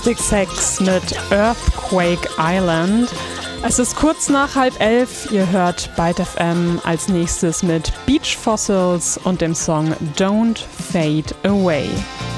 Big Sex mit Earthquake Island. Es ist kurz nach 10:30, ihr hört Byte FM als nächstes mit Beach Fossils und dem Song Don't Fade Away.